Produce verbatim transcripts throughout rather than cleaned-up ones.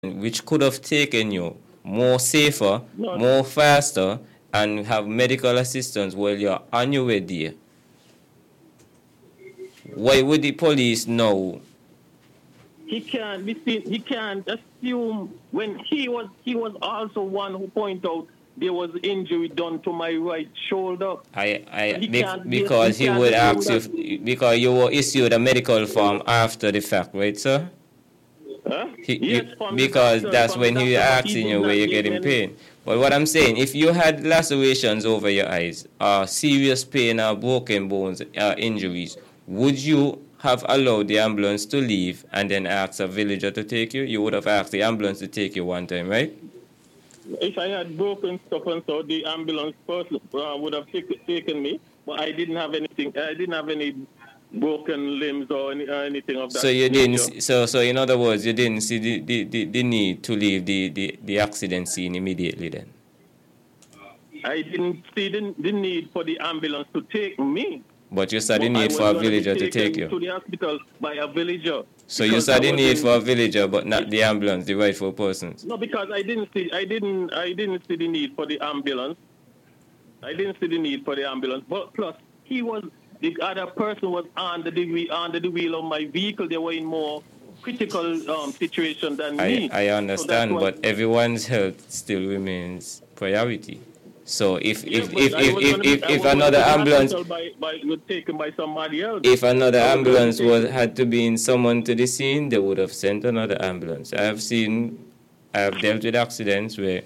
which could have taken you more safer, No. more faster, and have medical assistance while you're on your way there. Why would the police know? He can't be seen, he can't assume when he was he was also one who pointed out there was injury done to my right shoulder. I, I, He bec- can't- because he he can't would do ask you, that. if- because you were issued a medical form after the fact, right, sir? Huh? He, Yes, you- from the because doctor, that's from when the he doctor, but asking he you did where not you're give getting any- pain. But what I'm saying, if you had lacerations over your eyes, uh, serious pain or broken bones, uh, injuries, would you have allowed the ambulance to leave and then ask a villager to take you? You would have asked the ambulance to take you one time, right? If I had broken stuff and so, the ambulance person uh, would have take, taken me, but I didn't have anything. I didn't have any broken limbs or, any, or anything of that. So you didn't. nature. See, so so in other words, you didn't see the, the, the, the need to leave the, the, the accident scene immediately then. I didn't see the, the need for the ambulance to take me. But you saw the But I need was for a gonna be villager to taken take you. to the hospital by a villager. So you Because saw I the was need in- for a villager, but not the ambulance, the rightful persons. No, because I didn't see. I didn't. I didn't see the need for the ambulance. I didn't see the need for the ambulance. But plus, he was the other person was under the wheel, under the wheel of my vehicle. They were in more critical um, situation than I, me. I So understand, that's why- but everyone's health still remains priority. So if Yeah, if but if I if was if, gonna be- if, I if was gonna another be ambulance hospital by, by, was taken by somebody else. if another I was gonna ambulance be was taken- had to be in someone to the scene, they would have sent another ambulance. I have seen, I have dealt with accidents where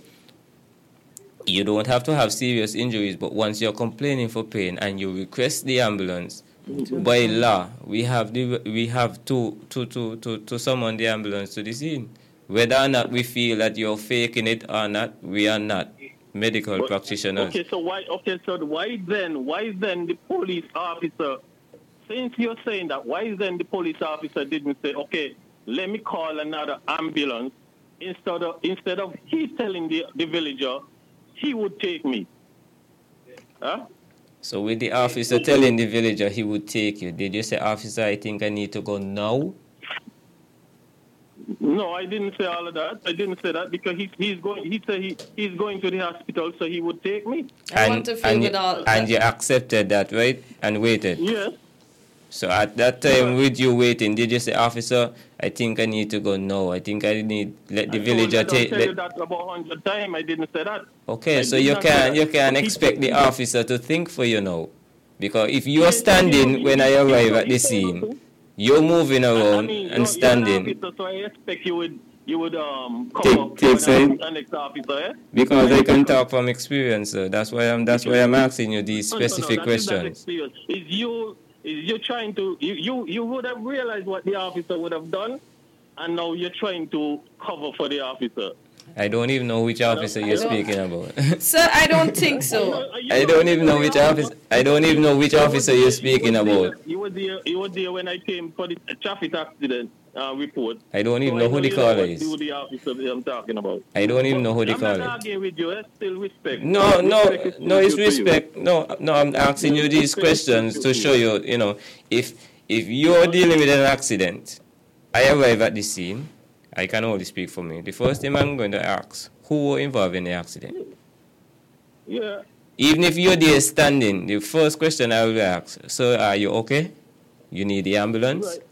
you don't have to have serious injuries, but once you're complaining for pain and you request the ambulance, by law, we have the we have to to to to to summon the ambulance to the scene. Whether or not we feel that you're faking it or not, we are not medical But- practitioners. Okay, so why? Okay, so why then? Why then the police officer? Since you're saying that, why then the police officer didn't say, okay, let me call another ambulance instead of instead of he telling the the villager he would take me? Huh? So with the officer telling the villager he would take you, did you say, officer, I think I need to go now? No, I didn't say all of that. I didn't say that because he, he's going. He said he, he's going to the hospital, so he would take me. I want to feel and, with you, all and you accepted that, right? And waited. Yes. So at that time, with you waiting, did you say, officer, I think I need to go now. I think I need let the I told- villager I don't take. tell you Let, that about hundred times. I didn't say that. okay, I so did you not say can that. you can But he expect told the me- officer to think for you now, because if you are Yes, standing he- when I he- he arrive told- at the he told scene, us to. you're moving I around mean, you're- and you're an standing. officer, so I expect you would you would um come Take- up take for side. an next officer, eh? Because I can talk from experience, sir. That's why I'm. That's why I'm asking you these No, no, no, specific that is not questions. experience. Is you is you trying to you, you you would have realized what the officer would have done, and now you're trying to cover for the officer. I don't even know which officer you're don't- speaking about. Sir, I don't think so. I don't even know which office. I don't even know which officer you're speaking about. You were there. You were there when I came for the traffic accident uh, report. I don't even So know who the you caller what is. Do the officer that I'm talking about? I don't even know who the I'm caller not is. arguing with you. That's still respect. No, no, Respect is no. It's still due to you. respect. No, no. I'm asking you these questions to show you. You know, if if you're dealing with an accident, I arrive at the scene. I can only speak for me. The first thing I'm going to ask, who were involved in the accident? Yeah. Even if you're there standing, the first question I will ask, so are you okay? You need the ambulance? Right.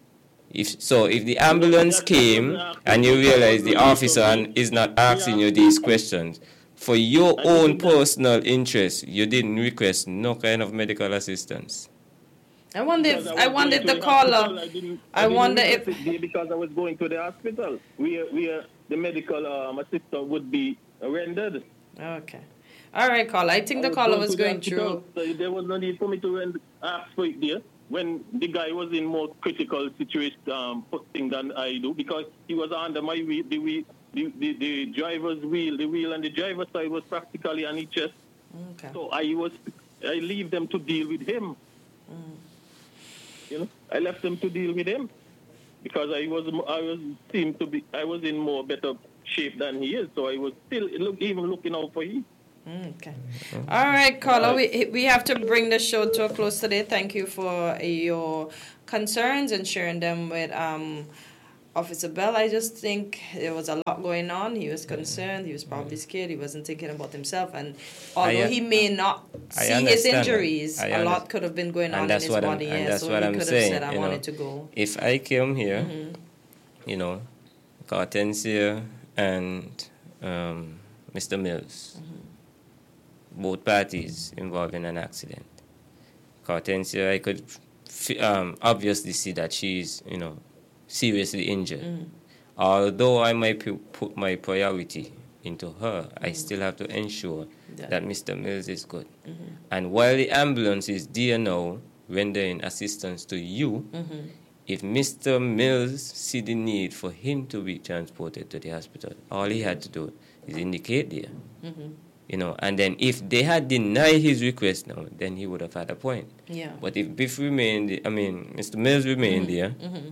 If so, if the ambulance came and you realize the officer is not asking you these questions, for your own personal interest, you didn't request no kind of medical assistance. I wonder if Because I was wonder going if to the hospital, caller. I, didn't, I didn't wonder request if- it there because I was going to the hospital. Where where the medical um, assistant would be rendered. Okay. All right, caller. I think I the caller going was to the going hospital, through. So there was no need for me to rend- ask for it there when the guy was in more critical situation, um, thing than I do because he was under my wheel, the wheel, the, the, the driver's wheel, the wheel on the driver's side was practically on his chest. Okay. So I was, I leave them to deal with him. You know, I left them to deal with him because I was, I was seemed to be, I was in more better shape than he is. So I was still look, even looking out for him. Okay. All right, caller. We we have to bring the show to a close today. Thank you for your concerns and sharing them with um Officer Bell, I just think there was a lot going on. He was concerned. He was probably scared. He wasn't thinking about himself. And although I, he may not I see his understand injuries, that. a lot could have been going on and in that's his what body. I'm, and Yeah, that's so what he I'm could saying. have said, I you know, wanted to go. If I came here, Mm-hmm. you know, Cartencia and um, Mister Mills, mm-hmm. both parties involved in an accident. Cartencia, I could f- um, obviously see that she's, you know, seriously injured. Mm. Although I might p- put my priority into her, mm. I still have to ensure that, that Mister Mills is good. Mm-hmm. And while the ambulance is there now, rendering assistance to you, mm-hmm. if Mister Mills see the need for him to be transported to the hospital, all he had to do is indicate there. Mm-hmm. You know, and then if they had denied his request now, then he would have had a point. Yeah. But if Biff remained, I mean, Mister Mills remained mm-hmm. there, mm-hmm.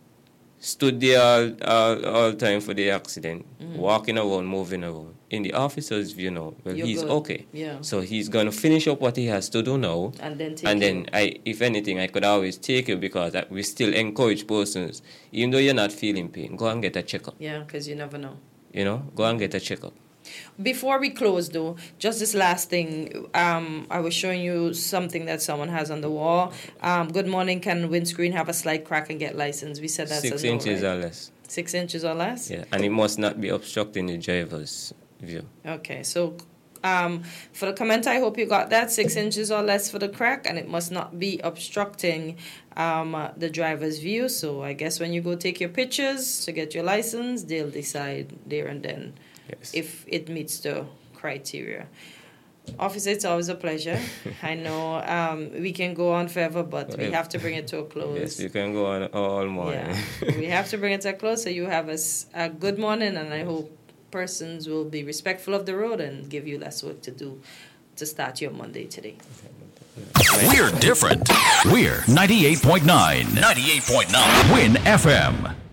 stood there all, all, all time for the accident, mm-hmm. walking around, moving around. In the officer's view now, well, You're he's good. okay. Yeah. So he's going to finish up what he has to do now. And then take And then, you. I, if anything, I could always take you because I, we still encourage persons, even though you're not feeling pain, go and get a checkup. Yeah, because you never know. You know, go and get a checkup. Before we close, though, just this last thing, um, I was showing you something that someone has on the wall. Um, good morning, can windscreen have a slight crack and get licensed? We said that's Six a no, inches right? or less. Six inches or less? Yeah, and it must not be obstructing the driver's view. Okay, so um, for the comment, I hope you got that. Six inches or less for the crack, and it must not be obstructing um, uh, the driver's view. So I guess when you go take your pictures to get your license, they'll decide there and then. Yes. If it meets the criteria. Officer, it's always a pleasure. I know um, we can go on forever, but we have to bring it to a close. Yes, you can go on all morning. Yeah. We have to bring it to a close, so you have a, a good morning, and I hope persons will be respectful of the road and give you less work to do to start your Monday today. We're different. We're ninety-eight point nine. ninety-eight point nine. Win F M.